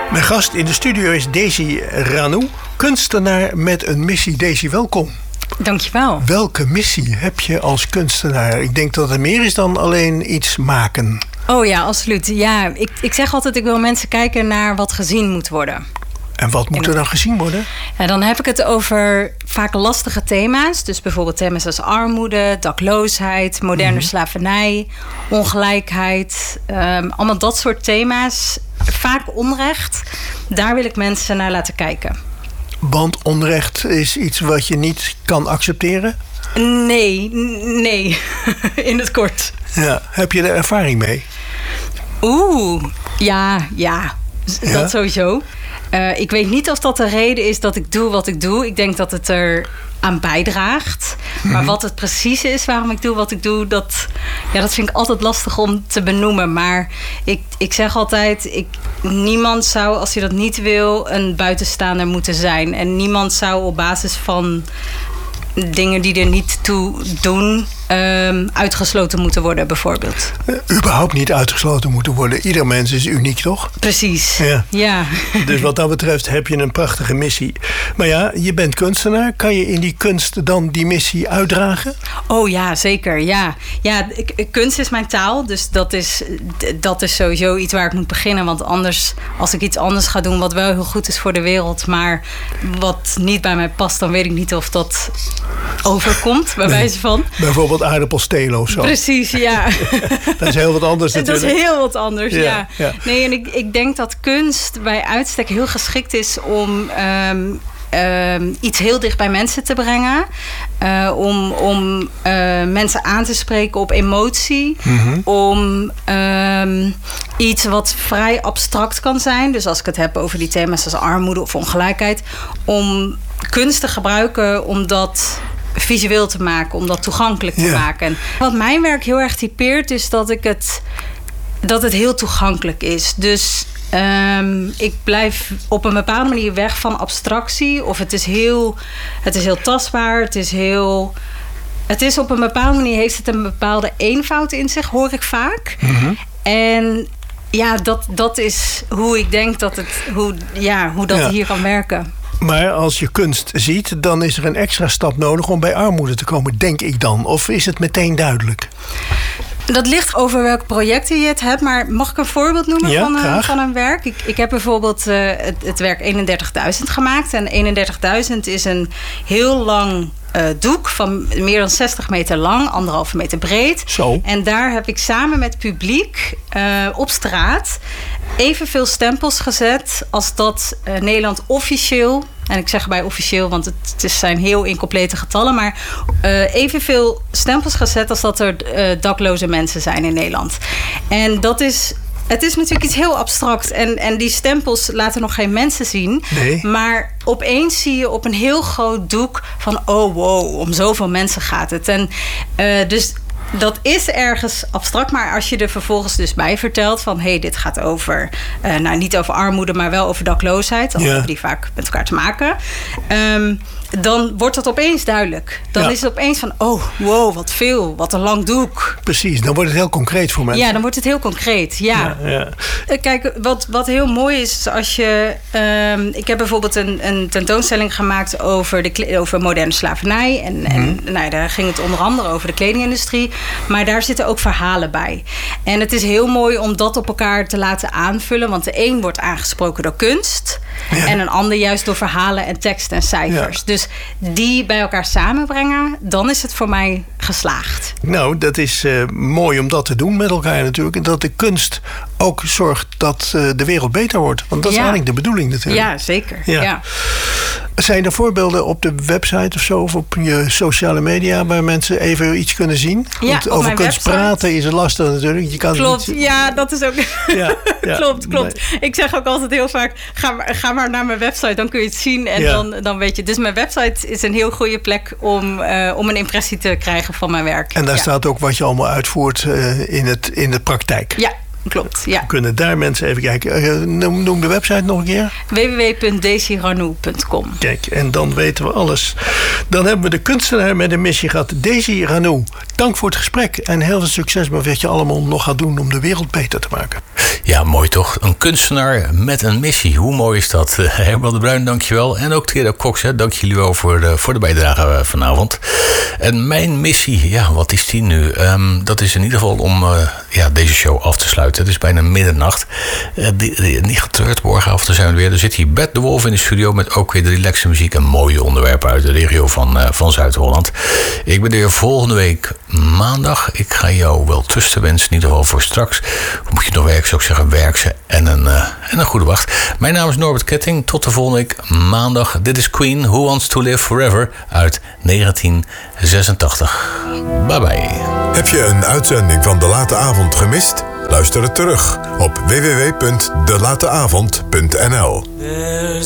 Mijn gast in de studio is Daisy Ranou, kunstenaar met een missie. Daisy, welkom. Dankjewel. Welke missie heb je als kunstenaar? Ik denk dat het meer is dan alleen iets maken. Oh ja, absoluut. Ja, ik zeg altijd, ik wil mensen kijken naar wat gezien moet worden. En wat moet er dan gezien worden? Ja, dan heb ik het over vaak lastige thema's. Dus bijvoorbeeld thema's als armoede, dakloosheid, moderne slavernij, ongelijkheid. Allemaal dat soort thema's. Vaak onrecht. Daar wil ik mensen naar laten kijken. Want onrecht is iets wat je niet kan accepteren? Nee. In het kort. Ja. Heb je er ervaring mee? Ja. Dat sowieso. Ik weet niet of dat de reden is dat ik doe wat ik doe. Ik denk dat het er aan bijdraagt. Maar wat het precies is waarom ik doe wat ik doe, dat vind ik altijd lastig om te benoemen. Maar ik zeg altijd, niemand zou, als hij dat niet wil, een buitenstaander moeten zijn. En niemand zou op basis van dingen die er niet toe doen, uitgesloten moeten worden, bijvoorbeeld. Überhaupt niet uitgesloten moeten worden. Ieder mens is uniek, toch? Precies, ja. Dus wat dat betreft heb je een prachtige missie. Maar ja, je bent kunstenaar. Kan je in die kunst dan die missie uitdragen? Oh ja, zeker, ja. Kunst is mijn taal, dus dat is sowieso iets waar ik moet beginnen. Want anders, als ik iets anders ga doen wat wel heel goed is voor de wereld, maar wat niet bij mij past, dan weet ik niet of dat overkomt, bij wijze van. Bijvoorbeeld aardappels stelen of zo. Precies, ja. Dat is heel wat anders natuurlijk. Dat is heel wat anders, ja. Nee, en ik denk dat kunst bij uitstek heel geschikt is om iets heel dicht bij mensen te brengen. Om mensen aan te spreken op emotie. Om iets wat vrij abstract kan zijn. Dus als ik het heb over die thema's als armoede of ongelijkheid. Om kunst te gebruiken om dat visueel te maken, om dat toegankelijk te maken. En wat mijn werk heel erg typeert is dat het heel toegankelijk is. Dus ik blijf op een bepaalde manier weg van abstractie. Of het is heel tastbaar. Het is op een bepaalde manier, heeft het een bepaalde eenvoud in zich, hoor ik vaak. En ja, dat is hoe ik denk hoe dat hier kan werken. Maar als je kunst ziet, dan is er een extra stap nodig om bij armoede te komen, denk ik dan. Of is het meteen duidelijk? Dat ligt over welk project je het hebt. Maar mag ik een voorbeeld noemen van een werk? Ik heb bijvoorbeeld het werk 31.000 gemaakt. En 31.000 is een heel lang doek van meer dan 60 meter lang, 1,5 meter breed. Zo. En daar heb ik samen met publiek op straat evenveel stempels gezet als dat Nederland officieel, en ik zeg erbij officieel, want het zijn heel incomplete getallen, maar evenveel stempels gezet als dat er dakloze mensen zijn in Nederland. En het is natuurlijk iets heel abstract. En die stempels laten nog geen mensen zien. Nee. Maar opeens zie je op een heel groot doek van, oh wow, om zoveel mensen gaat het. En dus dat is ergens abstract, maar als je er vervolgens dus bij vertelt van, hey, dit gaat over, niet over armoede, maar wel over dakloosheid, dan hebben die vaak met elkaar te maken. Dan wordt dat opeens duidelijk. Dan is het opeens van, oh, wow, wat veel, wat een lang doek. Precies, dan wordt het heel concreet voor mensen. Ja, dan wordt het heel concreet, ja. Kijk, wat heel mooi is als je, ik heb bijvoorbeeld een tentoonstelling gemaakt over moderne slavernij. En daar ging het onder andere over de kledingindustrie. Maar daar zitten ook verhalen bij. En het is heel mooi om dat op elkaar te laten aanvullen. Want de een wordt aangesproken door kunst. En een ander juist door verhalen en tekst en cijfers. Dus die bij elkaar samenbrengen, dan is het voor mij geslaagd. Nou, dat is mooi om dat te doen met elkaar natuurlijk. En dat de kunst ook zorgt dat de wereld beter wordt. Want dat is eigenlijk de bedoeling natuurlijk. Ja, zeker. Ja. Zijn er voorbeelden op de website of zo, of op je sociale media, waar mensen even iets kunnen zien? Want over kunst praten is het lastig natuurlijk. Je kan klopt, dat is ook. Klopt. Maar ik zeg ook altijd heel vaak, ga maar naar mijn website, dan kun je het zien en dan weet je. Dus mijn website is een heel goede plek om een impressie te krijgen van mijn werk. En daar staat ook wat je allemaal uitvoert in de praktijk. klopt. Ja. Kunnen daar mensen even kijken. Noem de website nog een keer. www.daisy.ranou.com. Kijk, en dan weten we alles. Dan hebben we de kunstenaar met een missie gehad, Daisy Ranou. Dank voor het gesprek en heel veel succes met wat je allemaal nog gaat doen om de wereld beter te maken. Ja, mooi toch? Een kunstenaar met een missie. Hoe mooi is dat? Herman de Bruin, dankjewel. En ook Tera Cox, dank jullie wel voor de bijdrage vanavond. En mijn missie, ja, wat is die nu? Dat is in ieder geval om deze show af te sluiten. Het is bijna middernacht. Niet getreurd, morgenavond zijn we weer. Er zit hier Bert de Wolf in de studio met ook weer de relaxe muziek en mooie onderwerpen uit de regio van Zuid-Holland. Ik ben er volgende week maandag. Ik ga jou wel trusten wensen, in ieder geval voor straks. Moet je nog werken, zou ik zeggen, werk ze en een goede wacht. Mijn naam is Norbert Ketting. Tot de volgende week maandag. Dit is Queen, Who Wants to Live Forever uit 1986. Bye bye. Heb je een uitzending van De Late Avond gemist? Luister het terug op www.delateavond.nl.